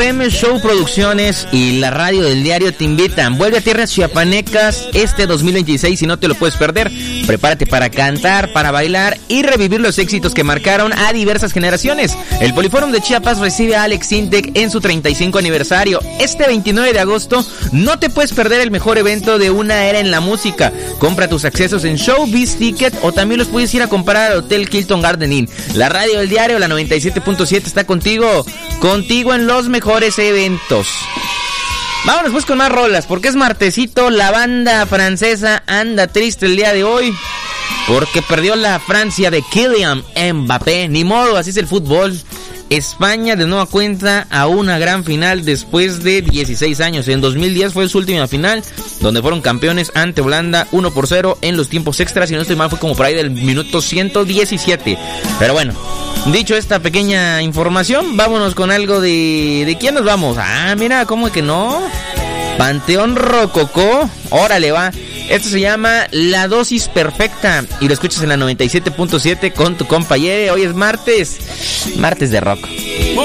FM Show Producciones y la radio del diario te invitan. Vuelve a tierras chiapanecas este 2026 y no te lo puedes perder. Prepárate para cantar, para bailar y revivir los éxitos que marcaron a diversas generaciones. El Poliforum de Chiapas recibe a Alex Sintek en su 35 aniversario. Este 29 de agosto no te puedes perder el mejor evento de una era en la música. Compra tus accesos en Showbiz Ticket o también los puedes ir a comprar al Hotel Hilton Garden Inn. La radio del diario, la 97.7, está contigo en los mejores eventos. Vámonos pues con más rolas, porque es martesito. La banda francesa anda triste el día de hoy porque perdió la Francia de Kylian Mbappé. Ni modo, así es el fútbol. España de nueva cuenta a una gran final después de 16 años. En 2010 fue su última final, donde fueron campeones ante Holanda 1-0 en los tiempos extras. Y no estoy mal, fue como por ahí del minuto 117. Pero bueno, dicho esta pequeña información, vámonos con algo de ¿quién nos vamos? Ah, mira, ¿cómo que no? Panteón Rococó, órale va. Esto se llama La Dosis Perfecta y lo escuchas en la 97.7 con tu compa Yere. Hoy es martes de rock.